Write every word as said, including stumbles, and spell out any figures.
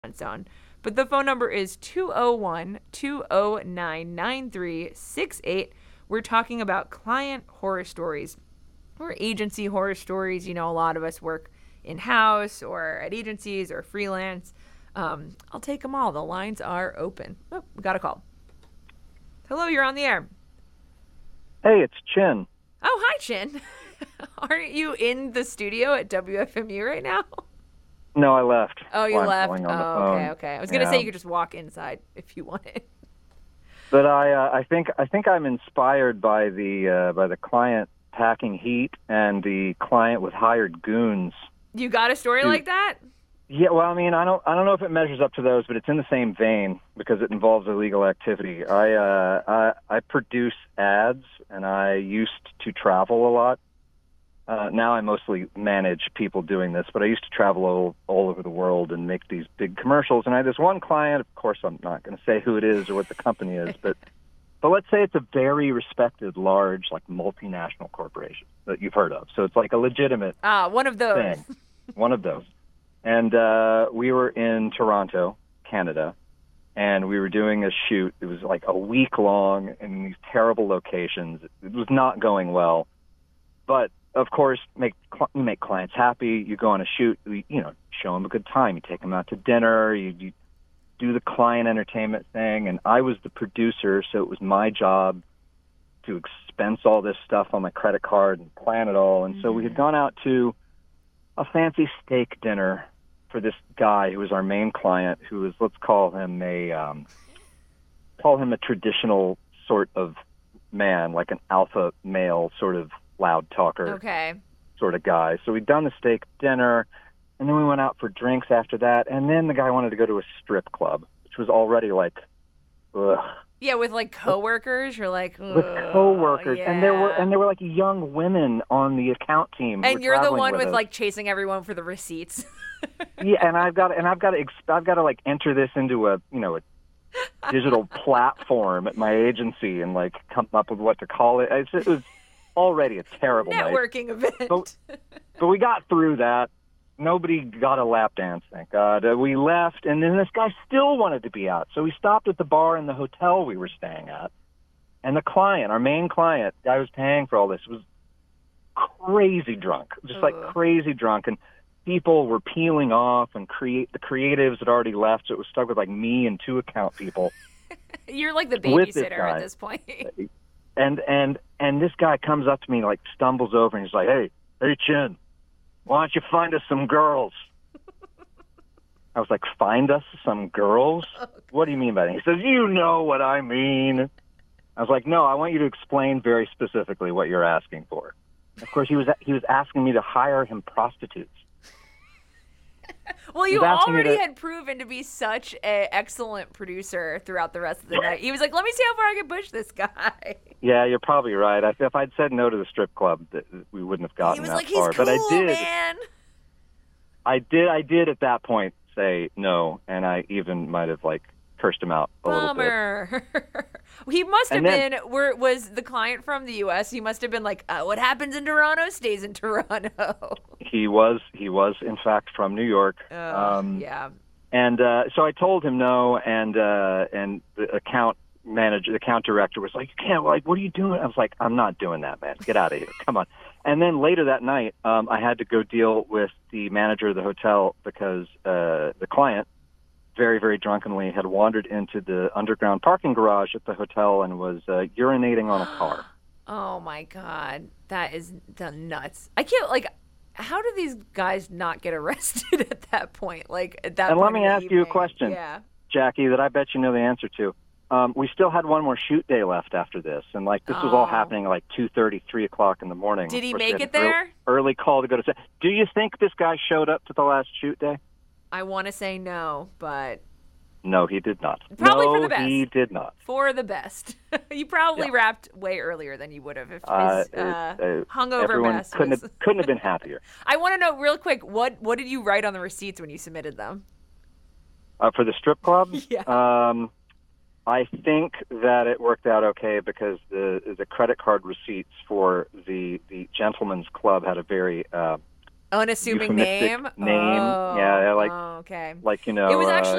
zone. But the phone number is two oh one, two oh nine, nine three six eight. We're talking about client horror stories or agency horror stories. You know, a lot of us work in-house or at agencies or freelance. Um, I'll take them all. The lines are open. Oh, we got a call. Hello, you're on the air. Hey, it's Chin. Oh, hi, Chin. Aren't you in the studio at W F M U right now? No, I left. Oh, you Well, I'm left? calling on the Oh, phone. okay, okay. I was going to Yeah. say you could just walk inside if you wanted. But I, uh, I think, I think I'm inspired by the, uh, by the client packing heat and the client with hired goons. You got a story Dude. like that? Yeah, well, I mean, I don't, I don't know if it measures up to those, but it's in the same vein because it involves illegal activity. I, uh, I, I produce ads, and I used to travel a lot. Uh, now I mostly manage people doing this, but I used to travel all, all over the world and make these big commercials. And I had this one client. Of course, I'm not going to say who it is or what the company is, but but let's say it's a very respected, large, like multinational corporation that you've heard of. So it's like a legitimate Ah, one of those. thing, one of those. And uh, we were in Toronto, Canada, and we were doing a shoot. It was like a week long in these terrible locations. It was not going well, but of course, make you make clients happy. You go on a shoot, you, you know, show them a good time. You take them out to dinner. You, you do the client entertainment thing. And I was the producer, so it was my job to expense all this stuff on my credit card and plan it all. And mm-hmm. so we had gone out to a fancy steak dinner for this guy who was our main client, who was, let's call him a um, call him a traditional sort of man, like an alpha male sort of loud talker okay. sort of guy. So we'd done the steak dinner, and then we went out for drinks after that, and then the guy wanted to go to a strip club, which was already like, ugh. Yeah, with like coworkers, you're like, ugh, with coworkers, yeah. and there were and there were like young women on the account team. And you're the one with, with us. like chasing everyone for the receipts. Yeah, and I've got and I've got to I've got to like enter this into a you know a digital platform at my agency and like come up with what to call it. It's, it was already a terrible networking night. event. But, but we got through that. Nobody got a lap dance, thank God. Uh, we left, and then this guy still wanted to be out. So we stopped at the bar in the hotel we were staying at. And the client, our main client, guy who was paying for all this, was crazy drunk, just Ugh. like crazy drunk. And people were peeling off, and create the creatives had already left, so it was stuck with like me and two account people. You're like the With this babysitter guy. at this point. And and and this guy comes up to me, like stumbles over, and he's like, "Hey, hey, Chin, why don't you find us some girls?" I was like, "Find us some girls? What do you mean by that?" He says, "You know what I mean." I was like, "No, I want you to explain very specifically what you're asking for." Of course, he was he was asking me to hire him prostitutes. Well, you He's asking me already to- had proven to be such an excellent producer throughout the rest of the night. He was like, let me see how far I can push this guy. Yeah, you're probably right. I, if I'd said no to the strip club, th- we wouldn't have gotten He was that like, he's far. cool, but I did. man. I did. I did at that point say no, and I even might have like cursed him out a little bit. Bummer. He must have And then- been, were, was the client from the U S? He must have been like, uh, what happens in Toronto stays in Toronto. He was. He was in fact from New York. Oh, um, yeah. And uh, so I told him no, and uh, and the account manager, the account director was like, "You can't. Like, what are you doing?" I was like, "I'm not doing that, man. Get out of here. Come on." And then later that night, um, I had to go deal with the manager of the hotel because uh, the client, very, very drunkenly, had wandered into the underground parking garage at the hotel and was uh, urinating on a car. Oh, my God. That is the nuts. I can't, like, how do these guys not get arrested at that point? Like, at that And point let me in the ask you a evening? question, Yeah. Jackie, that I bet you know the answer to. Um, we still had one more shoot day left after this, and like this was all Oh. happening at like two thirty, three o'clock in the morning. Did he Of course, make we had it an ear- there? Early call to go to set. Do you think this guy showed up to the last shoot day? I want to say no, but No, he did not. Probably no, for the best. he did not. for the best. You probably Yeah. wrapped way earlier than you would have if his Uh, uh, uh, hungover everyone mess couldn't was... have couldn't have been happier. I want to know real quick, what what did you write on the receipts when you submitted them? Uh, for the strip club, Yeah. um, I think that it worked out okay because the the credit card receipts for the the gentleman's club had a very uh, unassuming euphemistic name. name. Oh, yeah, like oh, okay. like you know. It was uh, actually